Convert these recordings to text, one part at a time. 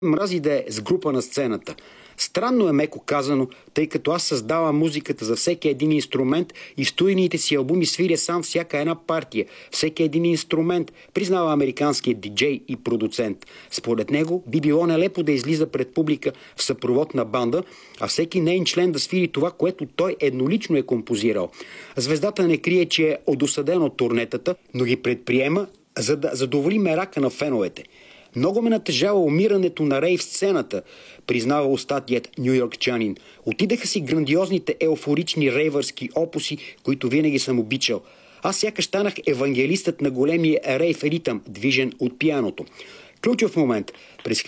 Мрази да е с група на сцената. Странно е, меко казано, тъй като аз създавам музиката за всеки един инструмент и в студийните си албуми свиря сам всяка една партия, всеки един инструмент, признава американският диджей и продуцент. Според него би било нелепо да излиза пред публика в съпровод на банда, а всеки неин член да свири това, което той еднолично е композирал. Звездата не крие, че е одосъден от турнетата, но ги предприема, за да задоволи мерака на феновете. Много ме натежава умирането на рейв сцената, признава устатият нюйоркчанин. Отидаха си грандиозните еуфорични рейвърски опуси, които винаги съм обичал. Аз сякаш станах евангелистът на големия рейв ритъм, движен от пианото. Ключов момент. През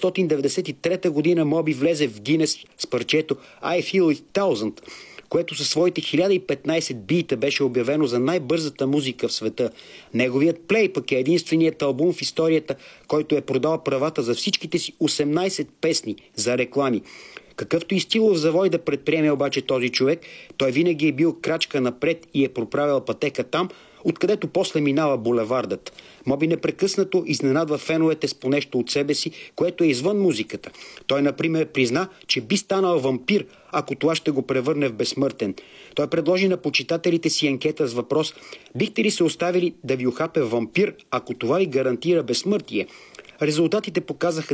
1993 година Моби влезе в Гинес с парчето I Feel It Thousand, което със своите 1015 бита беше обявено за най-бързата музика в света. Неговият плей пък е единственият албум в историята, който е продал правата за всичките си 18 песни за реклами. Какъвто и стилов завой да предприеме обаче този човек, той винаги е бил крачка напред и е проправил пътека там, откъдето после минава булевардът. Моби непрекъснато изненадва феновете с по нещо от себе си, което е извън музиката. Той, например, призна, че би станал вампир, ако това ще го превърне в безсмъртен. Той предложи на почитателите си анкета с въпрос: бихте ли се оставили да ви ухапе вампир, ако това ви гарантира безсмъртие? Резултатите показаха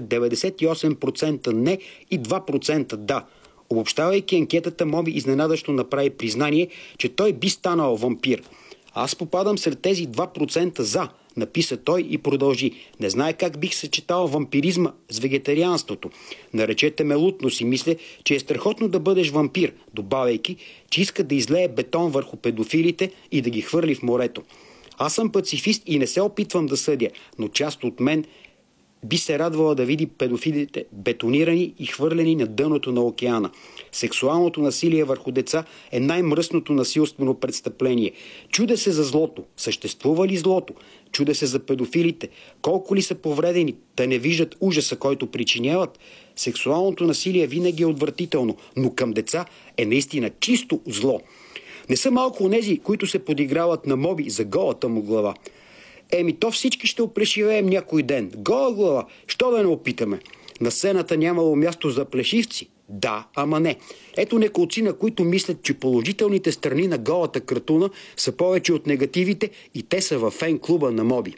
98% не и 2% да. Обобщавайки анкетата, Моби изненадащо направи признание, че той би станал вампир. Аз попадам сред тези 2% за, написа той и продължи. Не знае как бих съчетал вампиризма с вегетарианството. Наречете ме лут, но си мисля, че е страхотно да бъдеш вампир, добавяйки, че иска да излее бетон върху педофилите и да ги хвърли в морето. Аз съм пацифист и не се опитвам да съдя, но част от мен би се радвала да види педофилите бетонирани и хвърлени на дъното на океана. Сексуалното насилие върху деца е най-мръсното насилствено престъпление. Чудя се за злото. Съществува ли злото? Чудя се за педофилите. Колко ли са повредени, да не виждат ужаса, който причиняват? Сексуалното насилие винаги е отвратително, но към деца е наистина чисто зло. Не са малко онези, които се подиграват на Моби за голата му глава. То всички ще опрешивеем някой ден. Гола глава, що да не опитаме? На сцената нямало място за плешивци? Да, ама не. Ето неколцина, които мислят, че положителните страни на голата кратуна са повече от негативите и те са във фен-клуба на Моби.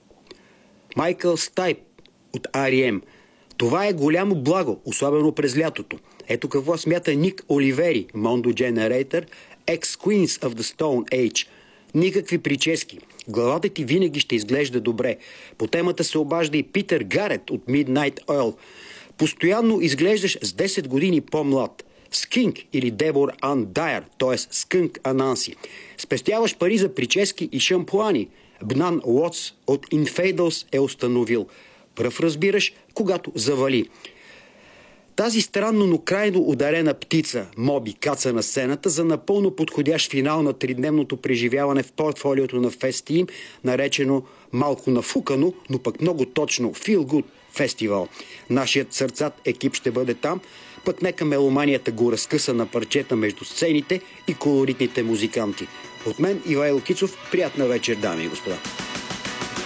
Майкъл Стайп от R.E.M. Това е голямо благо, особено през лятото. Ето какво смята Ник Оливери, Mondo Generator, ex-Queens of the Stone Age. Никакви прически. Главата ти винаги ще изглежда добре. По темата се обажда и Питър Гарет от Midnight Oil. Постоянно изглеждаш с 10 години по-млад. Скинк или Дебор Ан Дайер, т.е. Скънк Ананси. Спестяваш пари за прически и шампуани. Бнан Уотс от Infidels е установил. Пръв разбираш, когато завали. Тази странно, но крайно ударена птица, Моби, каца на сцената за напълно подходящ финал на тридневното преживяване в портфолиото на Fest-Team, наречено малко нафукано, но пък много точно Feel Good фестивал. Нашият сърцат екип ще бъде там, пък нека меломанията го разкъса на парчета между сцените и колоритните музиканти. От мен, Ивайло Кицов, приятна вечер, дами и господа.